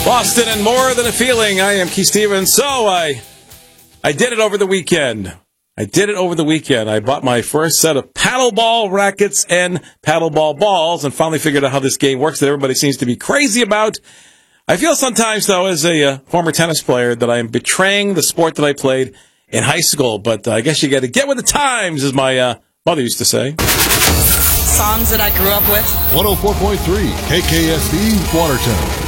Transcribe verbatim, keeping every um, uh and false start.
Boston and more than a feeling. I am Keith Stevens. So I, I did it over the weekend. I did it over the weekend. I bought my first set of paddleball rackets and paddleball balls and finally figured out how this game works that everybody seems to be crazy about. I feel sometimes, though, as a uh, former tennis player, that I am betraying the sport that I played in high school. But uh, I guess you got to get with the times, as my uh, mother used to say. Songs that I grew up with. one oh four point three K K S B, Watertown.